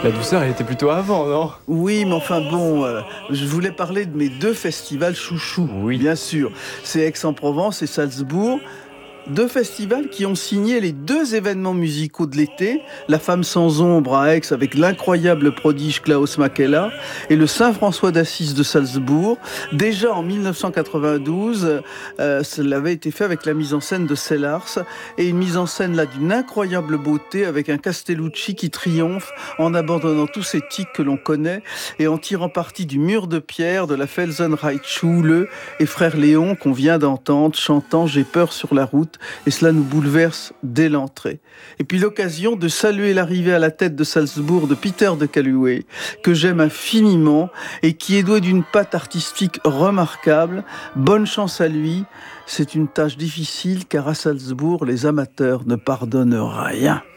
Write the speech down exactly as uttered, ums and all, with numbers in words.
La douceur, elle était plutôt avant, non? Oui, mais enfin bon, euh, je voulais parler de mes deux festivals chouchous, Oui. bien sûr. C'est Aix-en-Provence et Salzbourg. Deux festivals qui ont signé les deux événements musicaux de l'été, la Femme sans ombre à Aix avec l'incroyable prodige Klaus Makela et le Saint-François d'Assise de Salzbourg. Déjà en mille neuf cent quatre-vingt-douze, euh, cela avait été fait avec la mise en scène de Sellars et une mise en scène là d'une incroyable beauté avec un Castellucci qui triomphe en abandonnant tous ces tics que l'on connaît et en tirant parti du mur de pierre de la Felsenreitschule et Frère Léon qu'on vient d'entendre chantant J'ai peur sur la route. Et cela nous bouleverse dès l'entrée. Et puis l'occasion de saluer l'arrivée à la tête de Salzbourg de Peter de Caluwe, que j'aime infiniment et qui est doué d'une patte artistique remarquable. Bonne chance à lui. C'est une tâche difficile car à Salzbourg, les amateurs ne pardonnent rien.